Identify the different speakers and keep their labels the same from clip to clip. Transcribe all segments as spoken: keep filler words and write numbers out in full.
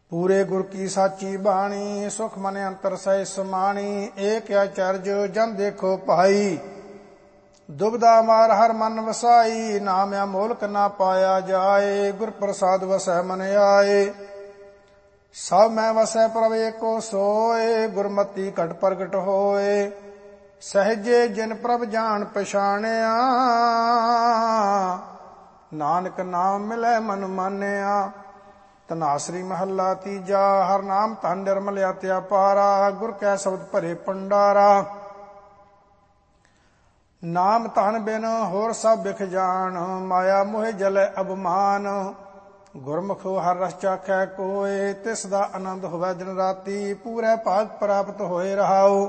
Speaker 1: ਪੂਰੇ ਗੁਰ ਕੀ ਸਾਚੀ ਬਾਣੀ, ਸੁਖ ਮਨ ਅੰਤਰ ਸਹਿ ਸਮਾਣੀ। ਏਕ ਆਚਰਜ ਜਨ ਦੇਖੋ ਭਾਈ, ਦੁਬਦਾ ਮਾਰ ਹਰ ਮਨ ਵਸਾਈ। ਨਾਮ ਅਮੋਲਕ ਨਾ ਪਾਇਆ ਜਾਏ, ਗੁਰ ਪ੍ਰਸਾਦ ਵਸੈ ਮਨ ਆਏ। ਸਭ ਮੈਂ ਵਸੈ ਪ੍ਰਭ ਏਕੋ ਸੋਏ, ਗੁਰਮਤੀ ਘਟ ਪ੍ਰਗਟ ਹੋਏ। ਸਹਿਜੇ ਜਿਨ ਪ੍ਰਭ ਜਾਣ ਪਛਾਣਿਆ, ਨਾਨਕ ਨਾਮ ਮਿਲੈ ਮਨ ਮਾਨਿਆ। ਧਨਾਸਰੀ ਮਹੱਲਾ ਤੀਜਾ। ਹਰ ਨਾਮ ਧਨ ਨਿਰਮਲ ਅਤਿ ਅਪਾਰਾ, ਗੁਰ ਕੈ ਸ਼ਬਦ ਭਰੇ ਭੰਡਾਰਾ। ਨਾਮ ਧਨ ਬਿਨ ਹੋਰ ਸਭ ਬਿਖ ਜਾਣ, ਮਾਇਆ ਮੋਹਿ ਜਲੈ ਅਭਮਾਨ। ਗੁਰਮੁਖ ਹਰ ਰਸ ਚਾਖੈ ਕੋਇ, ਤਿਸ ਦਾ ਆਨੰਦ ਹੋਵੈ ਦਿਨ ਰਾਤੀ। ਪੂਰੇ ਭਾਗ ਪ੍ਰਾਪਤ ਹੋਏ ਰਹਾਉ,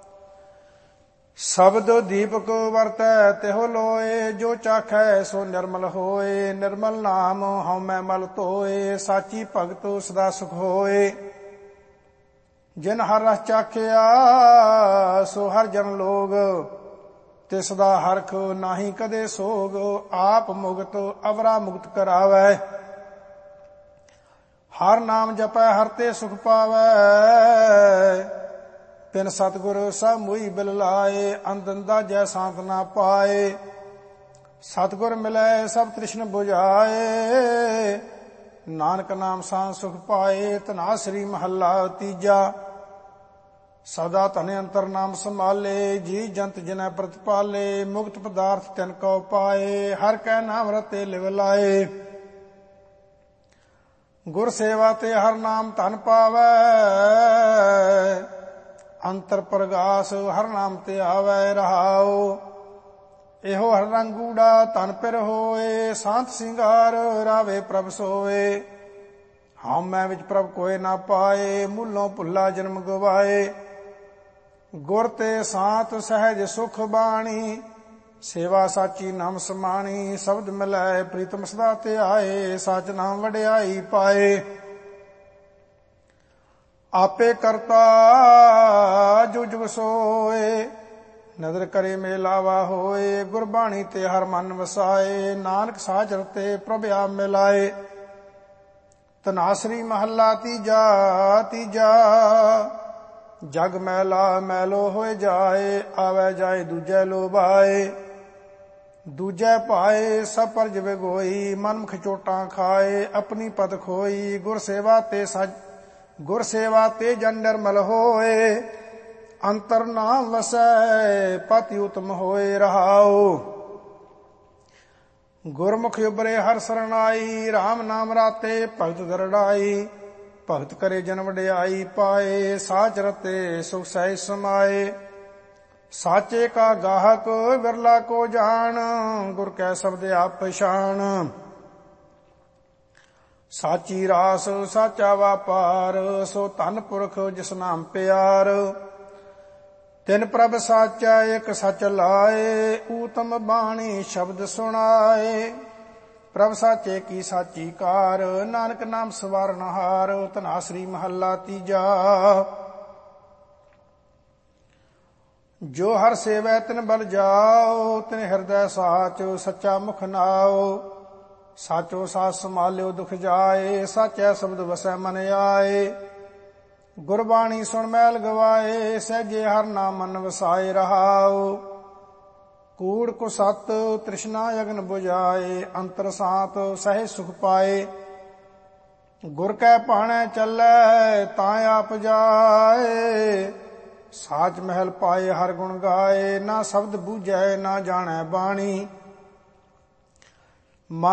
Speaker 1: ਸ਼ਬਦ ਦੀਪਕ ਵਰਤੈ ਤਿਹੁ ਲੋਏ। ਜੋ ਚਾਖੈ ਸੋ ਨਿਰਮਲ ਹੋਏ, ਨਿਰਮਲ ਨਾਮ ਹਉਮੈ ਮਲ ਧੋਏ। ਸਾਚੀ ਭਗਤ ਸਦਾ ਸੁਖ ਹੋਏ, ਜਿਨ ਹਰ ਰਸ ਚਾਖਿਆ ਸੋ ਹਰ ਜਨ ਲੋਗ। ਤਿਸ ਦਾ ਹਰਖ ਨਾਹੀ ਕਦੇ ਸੋਗ, ਆਪ ਮੁਕਤ ਅਵਰਾ ਮੁਕਤ ਕਰਾਵੈ। ਹਰ ਨਾਮ ਜਪੈ ਹਰ ਤੇ ਸੁਖ ਪਾਵੈ, ਤਿਨ ਸਤਿਗੁਰ ਸਭ ਮੋਈ ਬਿਲ ਲਾਏ। ਅੰਦੰਦਾ ਜੈ ਸਾਂਤ ਨਾ ਪਾਏ, ਸਤਿਗੁਰ ਮਿਲੈ ਸਭ ਤ੍ਰਿਸ਼ਨ ਬੁਝਾਏ। ਨਾਨਕ ਨਾਮ ਸਾਂ ਸੁਖ ਪਾਏ। ਧਨਾਸਰੀ ਮਹੱਲਾ ਤੀਜਾ। ਸਦਾ ਧਨ ਅੰਤਰ ਨਾਮ ਸੰਭਾਲੇ, ਜੀ ਜੰਤ ਜਿਨੈ ਪ੍ਰਤਪਾਲੇ। ਮੁਕਤ ਪਦਾਰਥ ਤਿਨ ਕਉ ਪਾਏ, ਹਰ ਕੈ ਨਾਮ ਰਤੇ ਲਿਵ ਲਾਏ। ਗੁਰ ਸੇਵਾ ਤੇ ਹਰ ਨਾਮ ਧਨ ਪਾਵੈ, ਅੰਤਰ ਪ੍ਰਗਾਸ ਹਰ ਨਾਮ ਤੇ ਆਵੈ ਰਹਾਉ। ਇਹੋ ਹਰ ਰੰਗੂੜਾ ਧਨ ਪਿਰ ਹੋਏ, ਸਾਂਤ ਸਿੰਗਾਰ ਰਾਵੇ ਪ੍ਰਭ ਸੋਏ। ਹਉ ਮੈਂ ਵਿੱਚ ਪ੍ਰਭ ਕੋਇ ਨਾ ਪਾਏ, ਮੂਲੋਂ ਭੁੱਲਾ ਜਨਮ ਗਵਾਏ। ਗੁਰ ਤੇ ਸਾਂਤ ਸਹਿਜ ਸੁਖ ਬਾਣੀ, ਸੇਵਾ ਸਾਚੀ ਨਾਮ ਸਮਾਣੀ। ਸ਼ਬਦ ਮਿਲੈ ਪ੍ਰੀਤਮ ਸਦਾ ਤੇ ਆਏ, ਸਚ ਨਾਮ ਵਡਿਆਈ ਪਾਏ। ਆਪੇ ਕਰਤਾ ਜੋ ਜੁਗ ਸੋਏ, ਨਦਰ ਕਰੇ ਮੇਲਾਵਾ ਹੋਏ। ਗੁਰਬਾਣੀ ਤੇ ਹਰ ਮਨ ਵਸਾਏ, ਨਾਨਕ ਸਾਜ ਰਤੇ ਪ੍ਰਭ ਆਪ ਮਿਲਾਏ। ਧਨਾਸਰੀ ਮਹੱਲਾ ਤੀਜਾ। ਤੀਜਾ ਜਗ ਮੈਲਾ ਮੈਲੋ ਹੋਏ ਜਾਏ, ਆਵੈ ਜਾਏ ਦੂਜੈ ਲੋਭਾਏ। ਦੂਜੈ ਭਾਏ ਸਭ ਪਰਜ ਵਿਗੋਈ, ਮਨਮੁਖ ਚੋਟਾਂ ਖਾਏ। ਆਪਣੀ ਪਦ ਖੋਈ, ਗੁਰ ਸੇਵਾ ਤੇ ਸਜ ਗੁਰ ਸੇਵਾ ਤੇ ਜਨ ਨਿਰਮਲ ਹੋਏ। ਅੰਤਰ ਨਾਮ ਵਸੈ ਪਤਿ ਉਤਮ ਹੋਏ ਰਹਾਉ। ਗੁਰਮੁਖ ਉਬਰੇ ਹਰ ਸਰਣਾਈ, ਰਾਮ ਨਾਮ ਰਾਤੇ ਭਗਤ ਦਰੜਾਈ। ਭਗਤ ਕਰੇ ਜਨ ਵਡਿਆਈ ਪਾਏ, ਸਾਚ ਰਤੇ ਸੁਖ ਸਹਿ ਸਮਾਏ। ਸਾਚੇ ਕਾ ਗਾਹਕ ਵਿਰਲਾ ਕੋ ਜਾਣ, ਗੁਰ ਕੈ ਸ਼ਬਦ ਆਪ ਪਛਾਣ। ਸਾਚੀ ਰਾਸ ਸਾਚਾ ਵਾਪਾਰ, ਸੋ ਧਨ ਪੁਰਖ ਜਿਸ ਨਾਮ ਪਿਆਰ। ਤਿਨ ਪ੍ਰਭ ਸਾਚਾ ਇਕ ਸਚ ਲਾਏ, ਊਤਮ ਬਾਣੀ ਸ਼ਬਦ ਸੁਣਾਏ। ਪ੍ਰਭ ਸਾਚੇ ਕੀ ਸਾਚੀ ਕਾਰ, ਨਾਨਕ ਨਾਮ ਸਵਾਰਨਹਾਰ। ਧਨਾਸਰੀ ਮਹੱਲਾ ਤੀਜਾ। ਜੋ ਹਰ ਸੇਵੈ ਤਿਨ ਬਲ ਜਾਓ, ਤਿਨ ਹਿਰਦੈ ਸਾਚ ਸੱਚਾ ਮੁਖ ਨਾਓ। ਸਾਚੋ ਸਾਚ ਸੰਭਾਲਿਓ ਦੁਖ ਜਾਏ, ਸਾਚੈ ਸ਼ਬਦ ਵਸੈ ਮਨ ਆਏ। ਗੁਰਬਾਣੀ ਸੁਣ ਮੈਲ ਗਵਾਏ, ਸਹਿਜੇ ਹਰ ਨਾਮ ਮਨ ਵਸਾਏ ਰਹਾਉ। ਕੂੜ ਕੋ ਸਤ ਤ੍ਰਿਸ਼ਨਾ ਅਗਨ ਬੁਝਾਏ, ਅੰਤਰ ਸਾਤ ਸਹਿ ਸੁਖ ਪਾਏ। ਗੁਰ ਕੈ ਭਾਣੈ ਚੱਲੈ ਤਾਂ ਆਪ ਜਾਏ, ਸਾਚ ਮਹਿਲ ਪਾਏ ਹਰ ਗੁਣ ਗਾਏ। ਨਾ ਸ਼ਬਦ ਬੂਝੈ ਨਾ ਜਾਣੈ ਬਾਣੀ,